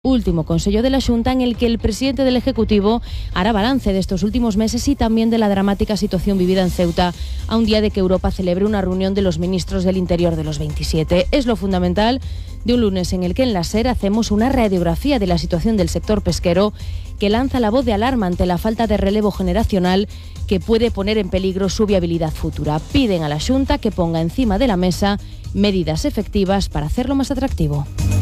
Último Consejo de la Xunta en el que el presidente del Ejecutivo hará balance de estos últimos meses y también de la dramática situación vivida en Ceuta a un día de que Europa celebre una reunión de los ministros del Interior de los 27. Es lo fundamental de un lunes en el que en la SER hacemos una radiografía de la situación del sector pesquero que lanza la voz de alarma ante la falta de relevo generacional que puede poner en peligro su viabilidad futura. Piden a la Xunta que ponga encima de la mesa medidas efectivas para hacerlo más atractivo.